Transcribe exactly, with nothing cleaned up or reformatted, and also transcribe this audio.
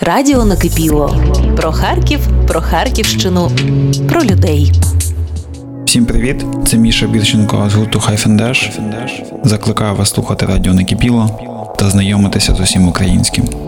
Радіо накипіло. Про Харків, про Харківщину, про людей. Всім привіт! Це Міша Бірченко з гурту Хайфендеш. Закликаю вас слухати радіо накипіло та знайомитися з усім українським.